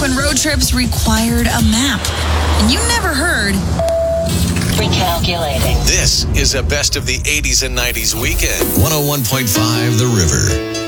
when road trips required a map. And you never heard... Recalculating. This is a best of the 80s and 90s weekend. 101.5 The River.